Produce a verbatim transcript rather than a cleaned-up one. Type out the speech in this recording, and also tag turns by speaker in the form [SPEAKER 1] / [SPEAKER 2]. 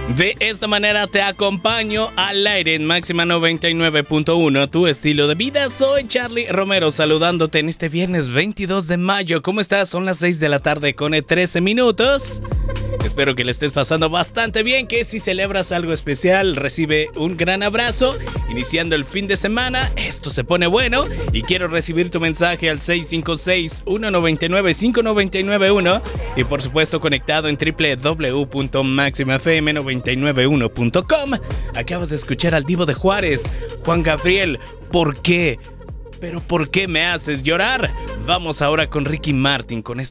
[SPEAKER 1] De esta manera te acompaño al aire en Máxima noventa y nueve punto uno, tu estilo de vida. Soy Charlie Romero saludándote en este viernes veintidós de mayo. ¿Cómo estás? Son las seis de la tarde con trece minutos. Espero que le estés pasando bastante bien, que si celebras algo especial, recibe un gran abrazo. Iniciando el fin de semana, esto se pone bueno y quiero recibir tu mensaje al seis cinco seis, uno nueve nueve, cinco nueve nueve uno y por supuesto conectado en doble u doble u doble u punto máxima f m noventa y nueve uno punto com. Acabas de escuchar al Divo de Juárez, Juan Gabriel, ¿por qué? ¿Pero por qué me haces llorar? Vamos ahora con Ricky Martin, con este